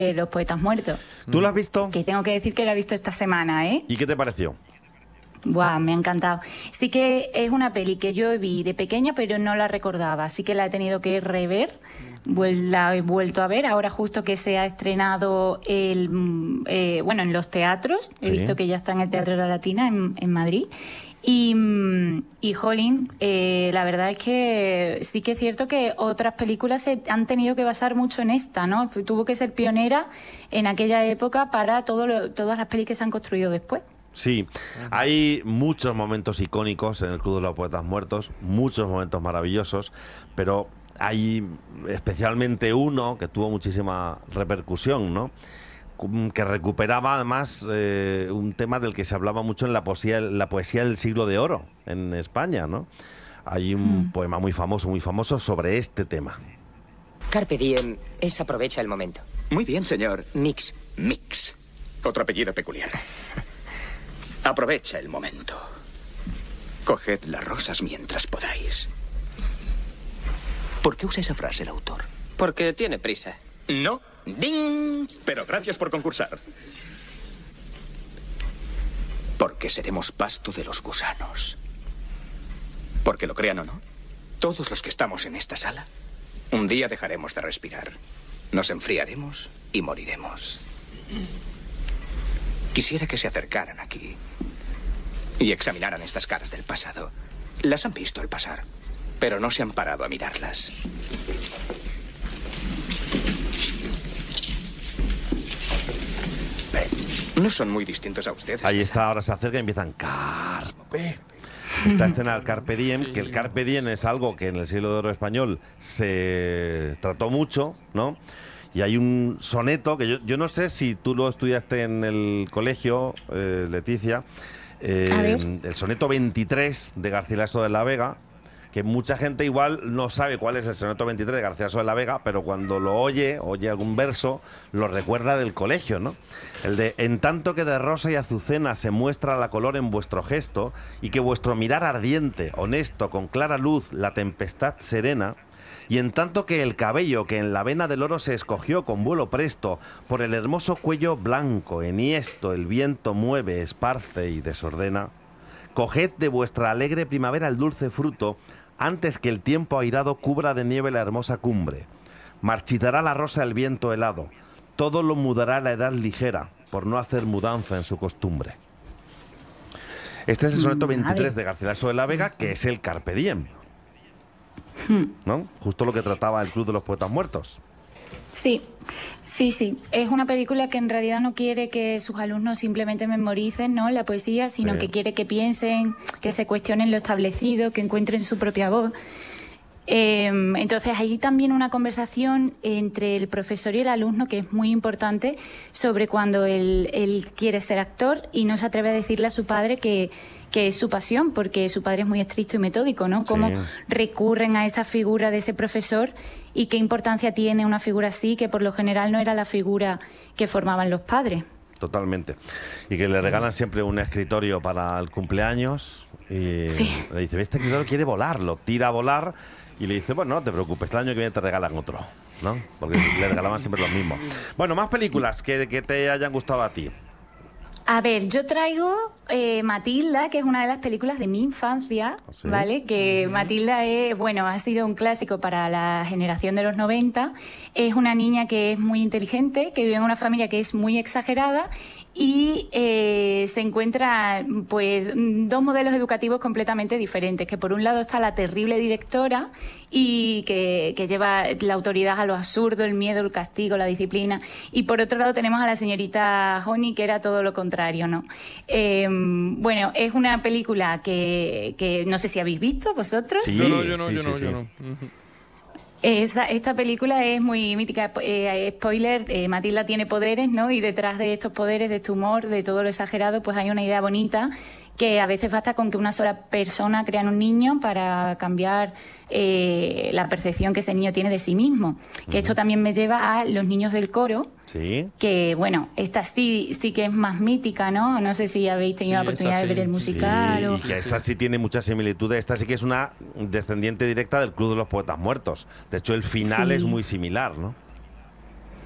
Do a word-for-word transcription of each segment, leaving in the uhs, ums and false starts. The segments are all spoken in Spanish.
de Los Poetas Muertos. ¿Tú lo has visto? Que tengo que decir que la he visto esta semana, ¿eh? ¿Y qué te pareció? Buah, me ha encantado. Sí que es una peli que yo vi de pequeña, pero no la recordaba, así que la he tenido que rever. La he vuelto a ver ahora justo que se ha estrenado el, eh, bueno, en los teatros. He Sí. visto que ya está en el Teatro de la Latina en, en Madrid. Y, y jolín, eh, la verdad es que sí que es cierto que otras películas se han tenido que basar mucho en esta, ¿no? Tuvo que ser pionera en aquella época para todo lo, todas las pelis que se han construido después. Sí, hay muchos momentos icónicos en el Club de los Poetas Muertos, muchos momentos maravillosos, pero hay especialmente uno que tuvo muchísima repercusión, ¿no? Que recuperaba además eh, un tema del que se hablaba mucho en la poesía, la poesía del siglo de oro en España, ¿no? Hay un mm. poema muy famoso, muy famoso sobre este tema. Carpe diem es aprovecha el momento. Muy bien, señor. Mix. Mix. Otro apellido peculiar. Aprovecha el momento. Coged las rosas mientras podáis. ¿Por qué usa esa frase el autor? Porque tiene prisa. No. ¡Ding! Pero gracias por concursar. Porque seremos pasto de los gusanos. Porque lo crean o no, todos los que estamos en esta sala, un día dejaremos de respirar. Nos enfriaremos y moriremos. Quisiera que se acercaran aquí y examinaran estas caras del pasado. Las han visto al pasar, pero no se han parado a mirarlas. No son muy distintos a ustedes. Ahí está, ahora se acerca y empiezan Carpe. Esta escena del Carpe Diem, que el Carpe Diem es algo que en el siglo de oro español se trató mucho, ¿no? Y hay un soneto que yo, yo no sé si tú lo estudiaste en el colegio, eh, Leticia, eh, el soneto veintitrés de Garcilaso de la Vega, que mucha gente igual no sabe cuál es el soneto veintitrés de Garcilaso de la Vega, pero cuando lo oye, oye algún verso, lo recuerda del colegio, ¿no? El de: en tanto que de rosa y azucena se muestra la color en vuestro gesto, y que vuestro mirar ardiente, honesto, con clara luz, la tempestad serena, y en tanto que el cabello que en la vena del oro se escogió con vuelo presto, por el hermoso cuello blanco, enhiesto, el viento mueve, esparce y desordena, coged de vuestra alegre primavera el dulce fruto, antes que el tiempo airado cubra de nieve la hermosa cumbre. Marchitará la rosa el viento helado, todo lo mudará la edad ligera, por no hacer mudanza en su costumbre. Este es el soneto veintitrés de Garcilaso de la Vega, que es el Carpe Diem, ¿no? Justo lo que trataba el Club de los Poetas Muertos. Sí, sí, sí. Es una película que en realidad no quiere que sus alumnos simplemente memoricen, ¿no?, la poesía, sino sí. que quiere que piensen, que se cuestionen lo establecido, que encuentren su propia voz. Eh, entonces hay también una conversación entre el profesor y el alumno que es muy importante sobre cuando él, él quiere ser actor y no se atreve a decirle a su padre que, que es su pasión, porque su padre es muy estricto y metódico, ¿no? Cómo sí. recurren a esa figura de ese profesor y qué importancia tiene una figura así, que por lo general no era la figura que formaban los padres. Totalmente. Y que le regalan siempre un escritorio para el cumpleaños y sí. le dice: este escritorio quiere volar, lo tira a volar. Y le dice: bueno, no te preocupes, el año que viene te regalan otro, ¿no? Porque le regalaban siempre lo mismo. Bueno, más películas que, que te hayan gustado a ti. A ver, yo traigo eh, Matilda, que es una de las películas de mi infancia, ¿sí? ¿Vale? Que Matilda es, bueno, ha sido un clásico para la generación de los noventa. Es una niña que es muy inteligente, que vive en una familia que es muy exagerada y eh, se encuentra pues dos modelos educativos completamente diferentes, que por un lado está la terrible directora y que, que lleva la autoridad a lo absurdo, el miedo, el castigo, la disciplina, y por otro lado tenemos a la señorita Honey, que era todo lo contrario, ¿no? Eh, bueno, es una película que, que no sé si habéis visto vosotros. Sí, yo no, yo no, sí, yo no, sí, yo sí. no. Uh-huh. Esta, esta película es muy mítica. Eh, spoiler, eh, Matilda tiene poderes, ¿no? Y detrás de estos poderes, de este humor, de todo lo exagerado, pues hay una idea bonita que a veces basta con que una sola persona crea un niño para cambiar eh, la percepción que ese niño tiene de sí mismo. Que uh-huh. esto también me lleva a Los niños del coro, ¿sí? Que, bueno, esta sí, sí que es más mítica, ¿no? No sé si habéis tenido sí, la oportunidad de ver el musical. Sí, o... y que esta sí tiene muchas similitudes. Esta sí que es una descendiente directa del Club de los Poetas Muertos. De hecho, el final sí. es muy similar, ¿no?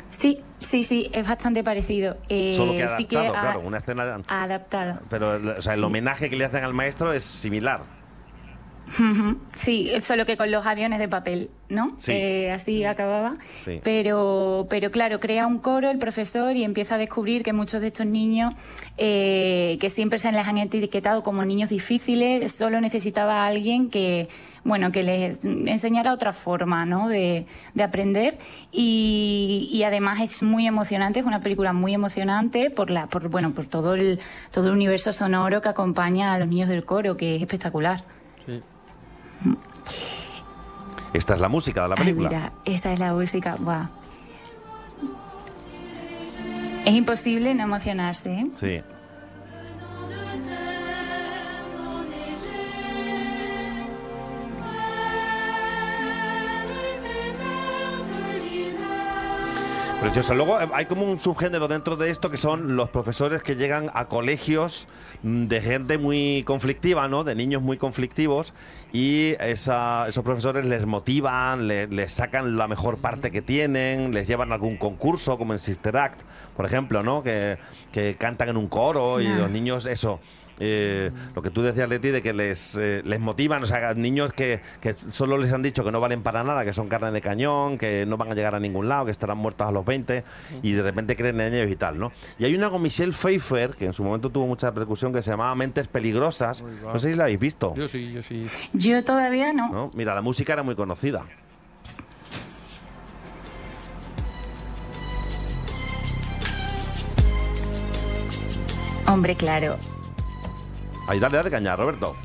Sí, sí, sí, es bastante parecido. Eh, Solo que adaptado, sí que ha- claro, una escena... de- adaptado. Pero o sea, el Sí. homenaje que le hacen al maestro es similar. Ujú, sí, solo que con los aviones de papel, ¿no? Sí. Eh, así acababa. Sí. Pero, pero claro, crea un coro el profesor y empieza a descubrir que muchos de estos niños, eh, que siempre se les han etiquetado como niños difíciles, solo necesitaba a alguien que, bueno, que les enseñara otra forma, ¿no? de, de aprender. Y, y además es muy emocionante, es una película muy emocionante por la, por, bueno, por todo el, todo el universo sonoro que acompaña a los niños del coro, que es espectacular. Sí. Esta es la música de la Ay, película. mira, esta es la música. Buah. Es imposible no emocionarse, ¿eh? Sí. Preciosa. Luego eh, hay como un subgénero dentro de esto que son los profesores que llegan a colegios mm, de gente muy conflictiva, ¿no? De niños muy conflictivos y esa- esos profesores les motivan, le- les sacan la mejor parte que tienen, les llevan a algún concurso como en Sister Act, por ejemplo, ¿no? Que, que cantan en un coro y Ah. los niños, eso... Eh, lo que tú decías, Leti, de que les, eh, les motivan, o sea, niños que, que solo les han dicho que no valen para nada, que son carne de cañón, que no van a llegar a ningún lado, que estarán muertos a los veinte y de repente creen en ellos y tal, ¿no? Y hay una con Michelle Pfeiffer, que en su momento tuvo mucha repercusión, que se llamaba Mentes Peligrosas. Uy, va. No sé si la habéis visto, Yo sí, yo sí. Yo todavía no. ¿no? Mira, la música era muy conocida. Hombre, claro. Ahí, dale, dale caña, Roberto.